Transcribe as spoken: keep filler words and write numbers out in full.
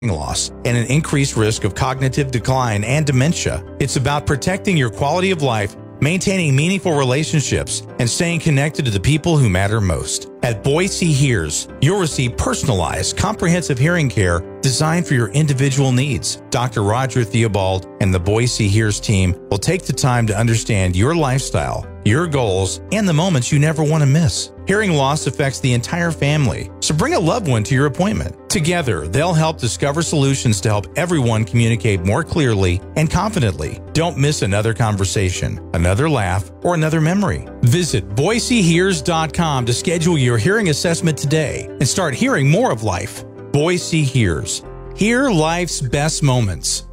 loss and an increased risk of cognitive decline and dementia. It's about protecting your quality of life, maintaining meaningful relationships, and staying connected to the people who matter most. At Boise Hears, you'll receive personalized, comprehensive hearing care designed for your individual needs. Doctor Roger Theobald and the Boise Hears team will take the time to understand your lifestyle, your goals, and the moments you never want to miss. Hearing loss affects the entire family, so bring a loved one to your appointment. Together, they'll help discover solutions to help everyone communicate more clearly and confidently. Don't miss another conversation, another laugh, or another memory. Visit Boise Hears dot com to schedule your hearing assessment today and start hearing more of life. Boise Hears. Hear life's best moments.